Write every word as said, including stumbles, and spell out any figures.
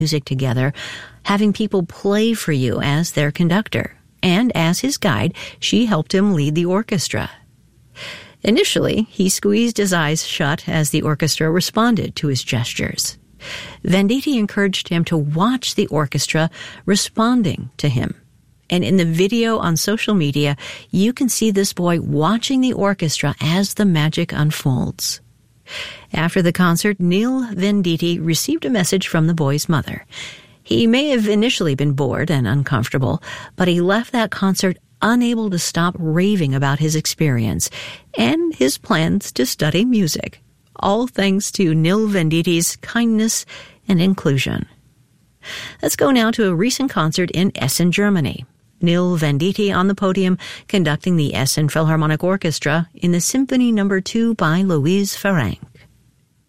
music together, having people play for you as their conductor. And as his guide, she helped him lead the orchestra. Initially, he squeezed his eyes shut as the orchestra responded to his gestures. Venditti encouraged him to watch the orchestra responding to him. And in the video on social media, you can see this boy watching the orchestra as the magic unfolds. After the concert, Neil Venditti received a message from the boy's mother. He may have initially been bored and uncomfortable, but he left that concert unable to stop raving about his experience and his plans to study music, all thanks to Neil Venditti's kindness and inclusion. Let's go now to a recent concert in Essen, Germany. Neil Venditti on the podium conducting the Essen Philharmonic Orchestra in the Symphony Number two by Louise Farrenc.